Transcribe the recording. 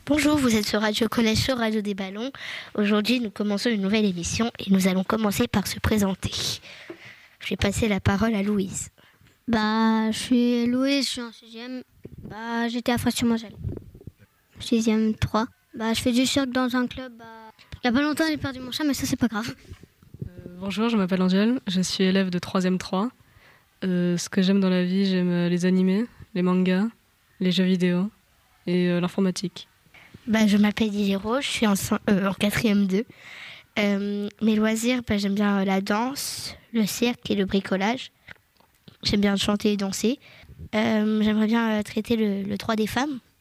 Bonjour, vous êtes sur Radio Collège, sur Radio des Ballons. Aujourd'hui, nous commençons une nouvelle émission et nous allons commencer par se présenter. Je vais passer la parole à Louise. Je suis Louise, je suis en 6e. J'étais à Fras-sur-Moselle. 6e 3. Je fais du cirque dans un club. Il n'y a pas longtemps, j'ai perdu mon chat, mais ça, c'est pas grave. Bonjour, je m'appelle Angèle, je suis élève de 3e 3. Ce que j'aime dans la vie, j'aime les animés, les mangas, les jeux vidéo et l'informatique. Je m'appelle Liliro, je suis en 4e 2. Mes loisirs, j'aime bien la danse, le cirque et le bricolage. J'aime bien chanter et danser. J'aimerais bien traiter le droit des femmes.